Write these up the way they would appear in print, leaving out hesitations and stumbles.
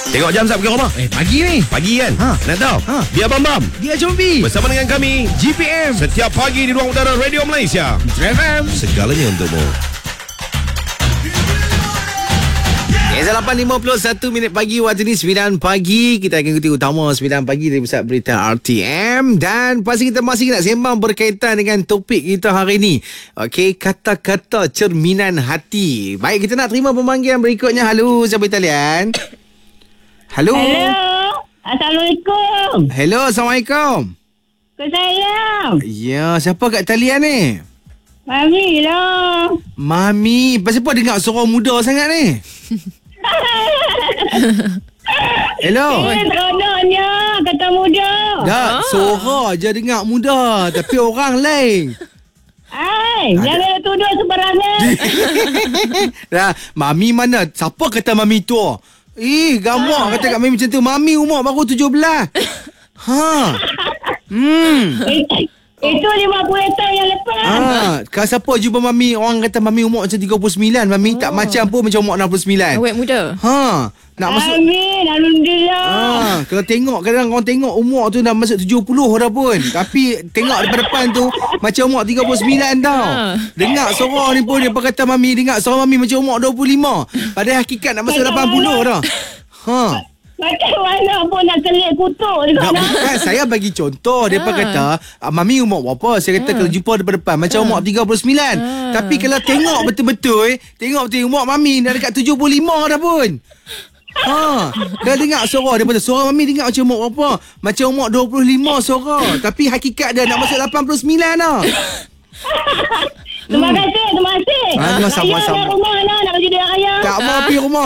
Tengok jam Zap ke rumah. Pagi ni. Pagi kan? Nak tahu? Biar Bam Dia Jombi. bersama dengan kami GPM. setiap pagi di ruang udara Radio Malaysia. FM. Segalanya untukmu. 8.51 pagi. Waktu ni 9 pagi. Kita akan ikuti utama 9 pagi dari pusat berita RTM. Dan pasti kita masih nak sembang berkaitan dengan topik kita hari ni. Okey, kata-kata cerminan hati. Baik, kita nak terima pemanggilan berikutnya. Halo, siapa di talian? Halo. Hello. Assalamualaikum. Hello, Assalamualaikum. Sayang. Ya, siapa kat talian ni? Mami lah. Mami, pasal apa dengar suara muda sangat ni? Hello. Teronoknya kata muda. Tak, suara je dengar muda. Tapi orang lain. Jangan tuduh sembarangan. Dah, Mami mana? Siapa kata Mami tua? Gamak kata kat Mami macam tu. Mami umur baru 17. Itu 50 tahun yang lepas. Kalau siapa jumpa Mami, orang kata Mami umur macam 39. Mami tak macam pun macam umur 69. Awet muda. Nak masuk. Amin. Alhamdulillah. Kalau tengok, kadang orang tengok umur tu dah masuk 70 dah pun. Tapi tengok depan-depan tu macam umur 39 tau. Dengar suara ni pun dia kata Mami, dengar suara Mami macam umur 25. Padahal hakikat nak masuk 80 dah. Macam mana pun nak selit kutuk juga. Bukan, saya bagi contoh. Dia kata Mami umur berapa? Saya kata kalau jumpa depan-depan macam umur 39. Tapi kalau tengok betul-betul, tengok betul umur Mami dah dekat 75 dah pun. Kalau dengar suara dia kata suara Mami dengar macam umur berapa? Macam umur 25 suara. Tapi hakikat dia nak masuk 89 dah. Terima kasih. Sama-sama. Saya nak rumah lah. Nak bagi dia raya. Tak mau pergi rumah.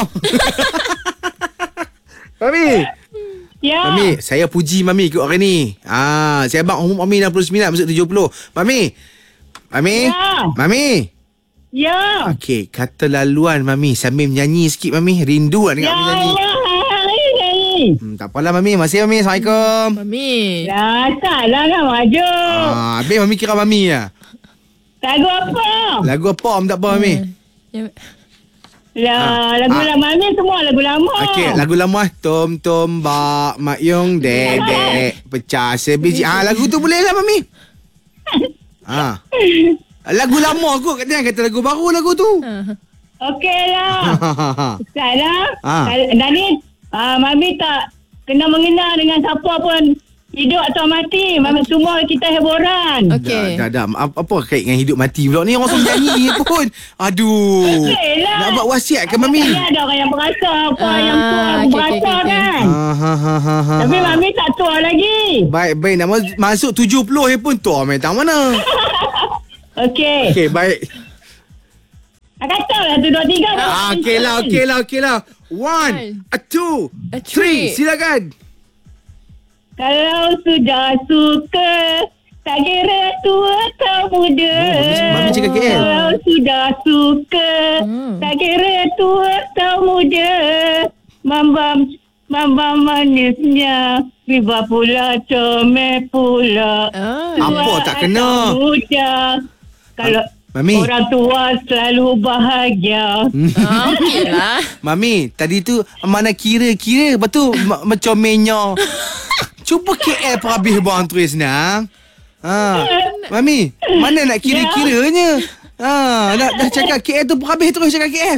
Mami. Ya. Mami, saya puji Mami ikut hari ni. Saya abang umur Mami 69 masuk 70. Mami. Ya. Mami. Ya. Okey, kata laluan Mami sambil menyanyi sikit Mami. Rindu nak dengar Mami nyanyi. Tak apalah Mami. Masih Mami. Assalamualaikum. Mami. Taklah kan maju. Habis Mami kira Mami lah. Lagu apa? Lagu apa tak apa Mami? Lagu lama ni semua lagu lama. Okey, lagu lama. Tom Tom Bak Mak Yong Dedek Pecah sebiji. Lagu tu boleh lah Mami. Lagu lama kot. Jangan kata lagu baru lagu tu. Okey lah. Salah. Dan ni Mami tak kena mengenal dengan siapa pun, hidup atau mati. Semua kita hiburan. Okey. Dah. Apa kait dengan hidup mati pula ni? Orang suruh nyanyi pun. Aduh. Okeylah. Nak buat wasiat ke Mami? Ada orang yang berasa apa yang tua berasa kan. Tapi Mami tak tua lagi. Baik. Nak masuk 70 pun tua main tak mana. Okey. Okey, baik. Nak kata lah tu 2, 3. Okey lah. 1, 2, 3. Silakan. Kalau sudah suka, tak kira tua atau muda. Mami cakap KL. Kalau sudah suka, tak kira tua atau muda. Mambam manisnya, riba pula, comel pula. Apa tak kena? Muda. Kalau Mami. orang tua selalu bahagia. Okeylah. Mami, tadi tu mana kira-kira. Lepas tu macam menyo. Cuba KL perhabis bang tulis senang. Mami, mana nak kira-kiranya? Dah cakap KL tu perhabis terus cakap KL.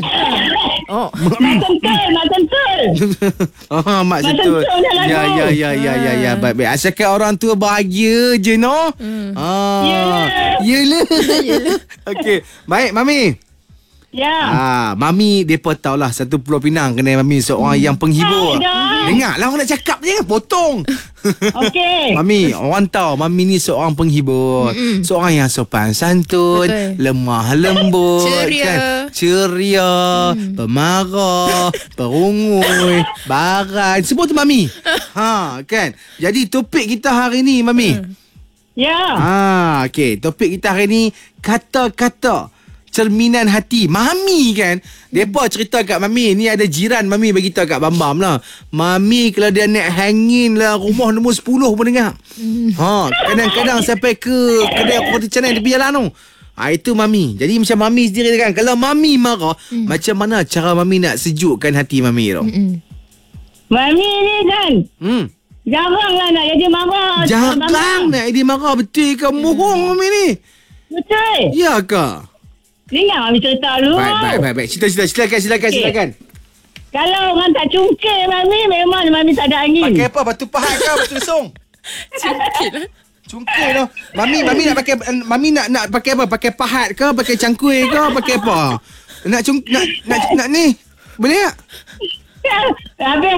Nak tentul. Mak sentul. Ya. Baik. Asalkan orang tua bahagia je no. Yelah. Okey. Baik, Mami. Ya. Mami depa tahulah satu Pulau Pinang kena Mami seorang yang penghibur. Dengarlah orang nak cakap, jangan potong. Okey. Mami, orang tahu Mami ni seorang penghibur. Seorang yang sopan santun, lemah lembut, ceria, pemarah, perungui, baran. Semua tu Mami. Kan? Jadi topik kita hari ni Mami. Ya. Okey, topik kita hari ni kata-kata cerminan hati. Mami kan, depa cerita kat Mami ni, ada jiran Mami bagi tahu kat Bambam lah. Mami kalau dia naik hangin lah rumah nombor 10 pun dengar. Kadang-kadang sampai ke kedai roti canai tepi jalan tu. Itu Mami. Jadi macam Mami sendiri kan, kalau Mami marah, macam mana cara Mami nak sejukkan hati Mami tu? Mami ni kan jarang lah nak jadi marah. Jarang nak dia marah. Betul ke? Mohong Mami ni. Betul. Ya ke? Dengar Mami cerita dulu. Baik. Silakan. Kalau orang tak cungkil Mami, memang Mami tak ada angin. Pakai apa? Batu pahat ke? Batu lesung? Cungkil lah. Mami nak pakai nak pakai apa? Pakai pahat ke? Pakai cangkui ke? Pakai apa? Nak ni. Boleh tak? Habis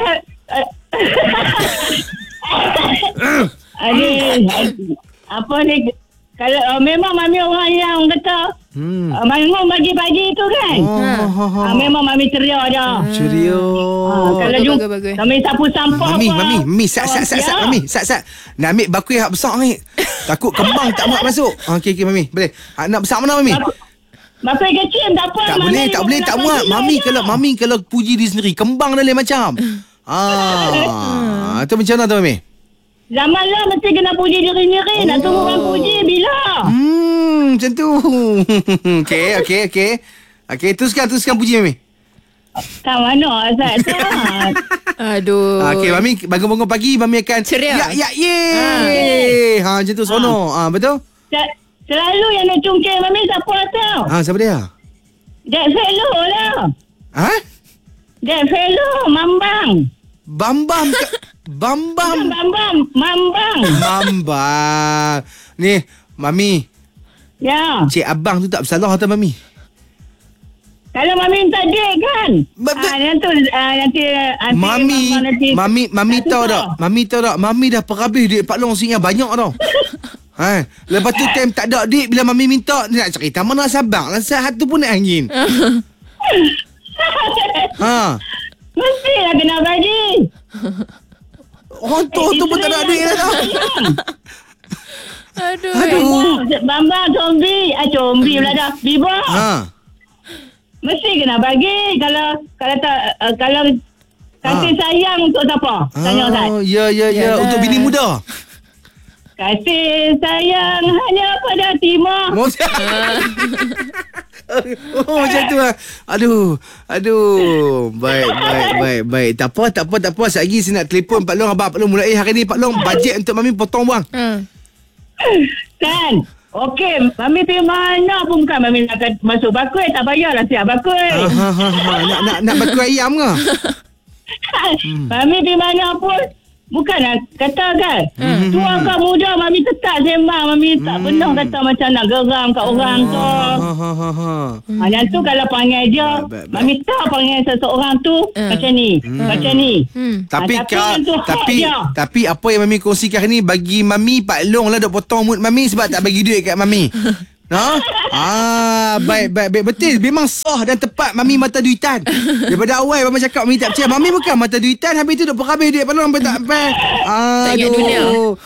apa ni, kalau memang Mami orang yang kata bangun pagi-pagi tu kan. Memang Mami ceria dah. Ceria. Kalau bagus. Mami sapu sampah Mami, sat. Mami, sat. Nak ambil bakui hak besar ni. Takut kembang tak muat masuk. Okey, Mami. Boleh. Nak besar mana Mami? Bakui kecil tak apa. Tak boleh, tak muat. Mami kalau puji diri sendiri, kembang dah lain macam. Tu macam mana tu Mami? Zaman lah mesti kena puji diri sendiri. Nak tunggu orang puji bila? Macam tu. Okey, teruskan puji Mami. Kat mana Azad? Aduh. Okey, Mami bangun-bangun pagi Mami akan ceria. Ye. Macam tu sono. Betul? Selalu yang nak cungkil Mami siapa tahu? Siapa dia? That fellow lah. That fellow Mambang. Bambang. Mambang. Ni, Mami. Ya. Cik abang tu tak bersalah atau Mami? Kalau Mami minta duit kan? Nanti Mami tahu tak? Mami dah perhabis duit Pak Long sini banyak tau. Lepas tu time tak ada duit, bila Mami minta, nak cerita mana sabang lah, saat tu pun nak angin. Mestilah kena bagi. Orang tu pun tak ada duit lah. Aduh. Bambang combi pula dah. Biba. Mesti kena bagi. Kalau kasih sayang untuk siapa? Tanya Ustaz. Ya. Untuk bini muda. Kasih sayang hanya pada timah. Macam tu lah. Aduh. Baik. Tak apa. Sekejap lagi saya nak telefon Pak Long. Abang Pak Long mulai hari ni Pak Long bajet untuk Mami potong wang. Kan? Okey, Mami pergi mana pun bukan Mami nak masuk bakui, tak payahlah siap bakui. Nak bakui ayam ke? Mami pergi mana pun bukan nak kata kan. Tua ke muda Mami tetap sembang. Mami tak pernah kata macam nak geram kat orang tu. Yang tu kalau panggil je Mami tahu panggil seseorang tu macam ni. Tapi apa yang Mami kongsikan ni bagi Mami Pak Long lah dok potong mood Mami sebab tak bagi duit kat Mami. Baik. Betul. Memang sah dan tepat Mami mata duitan. Daripada awal Mami cakap Mami tak percaya. Mami bukan mata duitan. Habis tu dah perhabis duit Pak Long sampai tak sampai. Tak ingat dunia.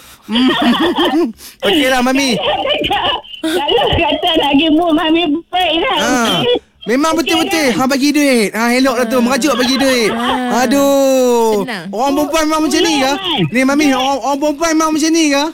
Okeylah Mami. Kalau kata nak pergi mood Mami baik lah. Memang betul-betul. Bagi duit. Elok lah tu. Merajuk bagi duit. Aduh. Senang. Orang perempuan memang macam ni ke? Ni Mami, orang perempuan memang macam ni ke?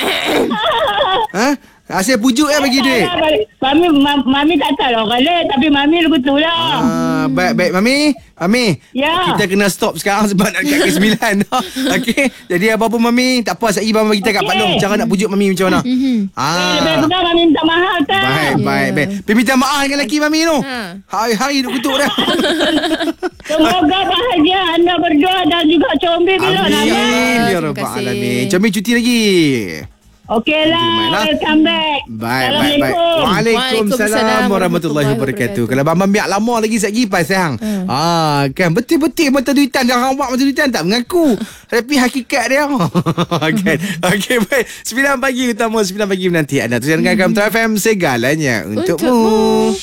Asyik pujuk bagi duit. Mami tak tahu lah orang lain. Tapi Mami lagu tu lah. Baik Mami. Ya. Kita kena stop sekarang sebab nak dekat ke 9. Okey. Jadi apa-apa Mami, tak apa, sekejap Mami kita kat Pak Long cara nak pujuk Mami macam mana. Lebih kurang Mami minta mahal tak? Baik. Pergi minta maaf dengan lelaki Mami tu. Hari-hari duk kutuk dah. Semoga bahagia anda berdua dan juga combi bila nak. Amin. Ya Rabbal Alamin. Combi cuti lagi. Okeylah, welcome back. Baik. Waalaikumsalam warahmatullahi wabarakatuh. Kalau Bambang biar lama lagi sekejap pasang. Kan betul-betul mata duitan jangan awak mata duitan tak mengaku. Tapi hakikat dia. Kan. Okey, baik. 9 pagi utama 9 pagi nanti anda terus dengarkan Metro FM segalanya untukmu.